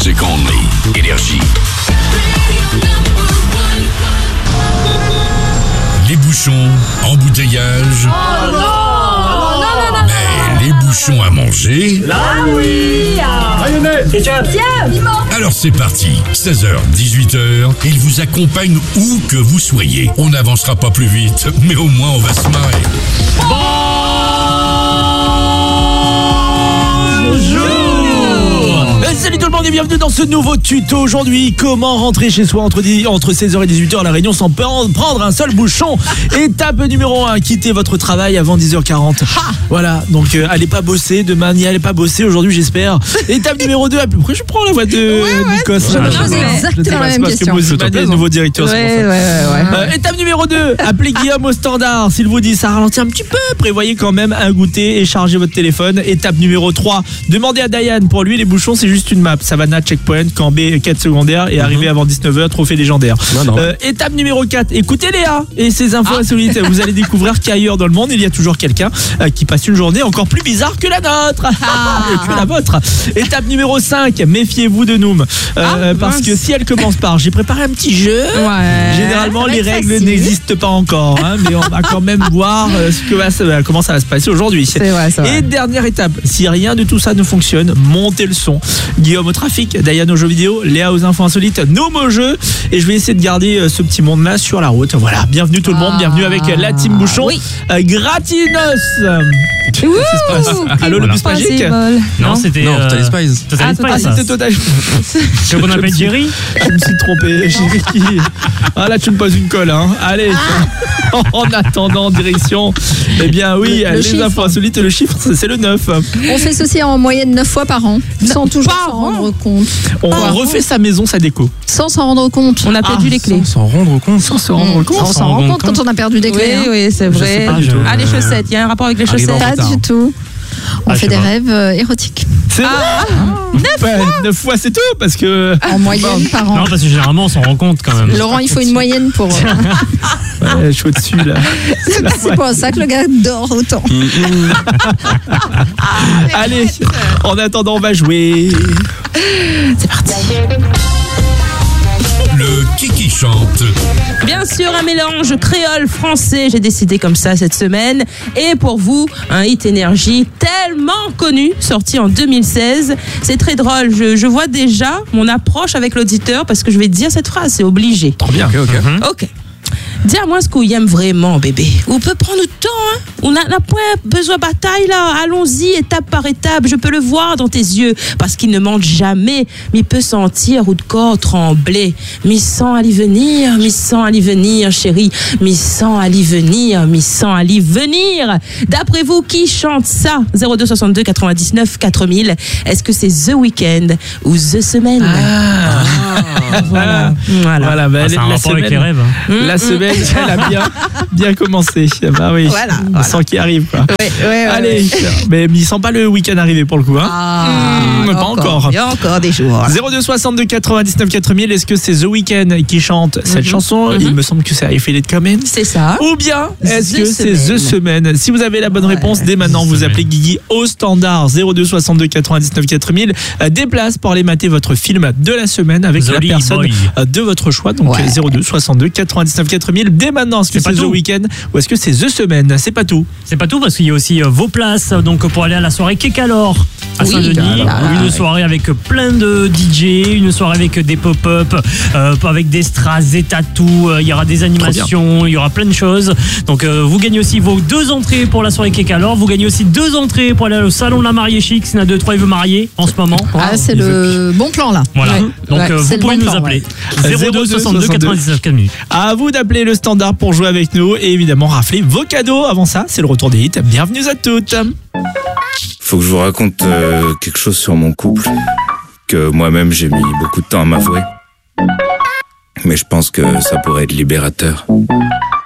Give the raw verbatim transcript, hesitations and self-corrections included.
Music only. Énergie. Les bouchons, embouteillage. Oh non, non, non, non, Mais les bouchons à manger. Là oui. Tiens, Alors c'est parti, seize heures, dix-huit heures, il vous accompagne où que vous soyez. On n'avancera pas plus vite, mais au moins on va se marrer. Bonjour. Salut tout le monde et bienvenue dans ce nouveau tuto. Aujourd'hui, comment rentrer chez soi entre, entre seize heures et dix-huit heures à La Réunion sans prendre un seul bouchon. Étape numéro un, quittez votre travail avant dix heures quarante. Voilà, donc euh, allez pas bosser, demain n'y allez pas bosser, aujourd'hui j'espère. Étape numéro deux, pourquoi je prends la voix de ouais, Nikos ouais, là, c'est je- exactement la même parce question. que Mouzmane est le nouveau directeur, c'est Ouais, pour ouais, ça. ouais, ouais. Euh, étape numéro deux, appelez Guillaume au standard. S'il vous dit ça ralentit un petit peu, prévoyez quand même un goûter et chargez votre téléphone. Étape numéro trois, demandez à Diane. Pour lui, les bouchons, c'est juste une map. Savannah, checkpoint, Cambé, quête secondaire et arriver avant dix-neuf heures, trophée légendaire. Euh, étape numéro quatre, écoutez Léa et ses infos insolites. Vous allez découvrir qu'ailleurs dans le monde, il y a toujours quelqu'un euh, qui passe une journée encore plus bizarre que la nôtre. que la vôtre. Étape numéro cinq, méfiez-vous de Noom. Euh, parce que si elle commence par j'ai préparé un petit jeu, Ouais. généralement Ça va les être règles facile. n'existent pas encore, hein, mais on va quand même voir euh, ce que va, se- comment ça va se passer aujourd'hui. C'est vrai, c'est vrai. Et dernière étape, si rien de tout ça ne fonctionne, montez le son. Guillaume au trafic, Diane aux jeux vidéo, Léa aux infos insolites, Noom au jeu. Et je vais essayer de garder euh, ce petit monde-là sur la route. Voilà, bienvenue tout le monde, Ah. bienvenue avec euh, la team Bouchon. Oui. Euh, Gratinos. Qu'est-ce qui se passe? Allô, le bus magique? Non, c'était. Non, euh, Total Spies. Total Ah, Spies, Ah, ça. c'était total. C'est qu'on appelle Jerry. Je me suis trompé. J'ai dit qui. Ah là, tu me poses une colle, hein. Allez. En attendant, en direction. Eh bien, oui, Le- le les chiffre. infos insolites, le chiffre, c'est le neuf. On fait ceci en moyenne neuf fois par an, sans toujours par s'en an. rendre compte. On Par refait sa maison, sa déco. Sans s'en rendre compte. On a perdu les clés. Sans s'en rendre compte. Sans se rendre compte. On s'en rend compte quand on a perdu des Oui, clés. hein. oui, c'est Je vrai. sais pas du tout. Ah, les chaussettes, il y a un rapport avec les Arrivant chaussettes. en Pas retard. du tout. On Ah, je fait sais des pas. rêves euh, érotiques. C'est vrai. Ouais, neuf fois, c'est tout, parce que. En moyenne par an. Non, parce que généralement, on s'en rend compte quand même. Laurent, il faut une moyenne pour. euh, Ouais, je suis au-dessus, là. C'est pour ça que le gars dort autant. Allez, en attendant, on va jouer. C'est parti. Le Kiki chante. Bien sûr, un mélange créole-français. J'ai décidé comme ça cette semaine. Et pour vous, un hit énergie tellement connu, sorti en deux mille seize. C'est très drôle. Je, je vois déjà mon approche avec l'auditeur parce que je vais dire cette phrase, c'est obligé. Trop bien. Ok, ok. Ok. Dis-moi ce qu'on aime vraiment, bébé. On peut prendre le temps, hein. On n'a n'a pas besoin de bataille, là. Allons-y, étape par étape. Je peux le voir dans tes yeux, parce qu'il ne mente jamais. Mais peut sentir ou de corps trembler. Mi sent aller venir, mi sent aller venir, chérie. Mi sent aller venir, mi sent aller venir. D'après vous, qui chante ça? zéro deux soixante-deux quatre-vingt-dix-neuf quatre mille. Est-ce que c'est The Weeknd ou The Semaine? Ah. Voilà. Voilà. Voilà, bah, Ah, c'est un la rapport avec les semaine, rêves. la semaine, elle a bien, bien commencé. Bah oui, Voilà, on voilà. sent qu'il arrive, quoi. Ouais, ouais, ouais, Allez, ouais. mais il sent pas le week-end arriver pour le coup, hein. Ah, Mmh, pas encore. Il y a encore des jours. zéro deux soixante-deux quatre-vingt-dix-neuf quatre mille, est-ce que c'est The Weeknd qui chante cette chanson? Il me semble que c'est I Feel It Coming. C'est ça. Ou bien, est-ce The que c'est The Semaine? Si vous avez la bonne réponse, dès maintenant, vous Semaine. appelez Guigui au standard zéro deux soixante-deux quatre-vingt-dix-neuf quatre mille. Euh, Des places pour aller mater votre film de la semaine avec la Zoli personne Boy. euh, de votre choix. Donc Ouais. zéro deux soixante-deux quatre-vingt-dix-neuf quatre mille. Dès maintenant, est-ce que C'est pas c'est The tout. Weeknd ou est-ce que c'est The Semaine? C'est pas tout. C'est pas tout parce qu'il y a aussi euh, vos places donc pour aller à la soirée Kekalor à Oui, Saint-Denis. Kekalor. Une soirée avec plein de D J, une soirée avec des pop-up, euh, avec des strass, des tatous. euh, Il y aura des animations, il y aura plein de choses. Donc euh, vous gagnez aussi vos deux entrées pour la soirée Kekalor. Vous gagnez aussi deux entrées pour aller au salon de la mariée chic. S'il y en a deux, trois, il veut marier en ce moment. Ah, c'est le bon plan là. Voilà. Ouais. Donc Ouais, euh, c'est vous le pouvez bon nous plan, appeler. ouais. zéro deux soixante-deux quatre-vingt-dix-neuf quatre minutes. À vous d'appeler le standard pour jouer avec nous et évidemment rafler vos cadeaux. Avant ça, c'est le retour des hits. Bienvenue à toutes. Faut que je vous raconte euh, quelque chose sur mon couple que moi-même j'ai mis beaucoup de temps à m'avouer. Mais je pense que ça pourrait être libérateur.